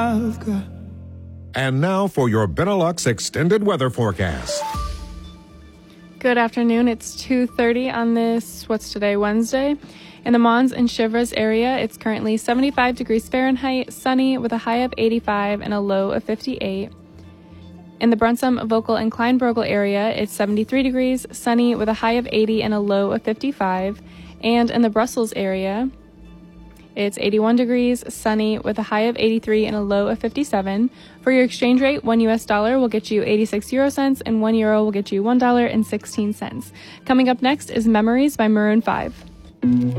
And now for your Benelux extended weather forecast. Good afternoon. It's 2:30 on this, what's today, Wednesday. In the Mons and Chivres area, it's currently 75 degrees Fahrenheit, sunny with a high of 85 and a low of 58. In the Brunssum, Vogel, and Kleinbrogel area, it's 73 degrees, sunny with a high of 80 and a low of 55. And in the Brussels area, it's 81 degrees, sunny with a high of 83 and a low of 57. For your exchange rate, $1 will get you 86 euro cents and €1 will get you $1.16. Coming up next is Memories by Maroon 5.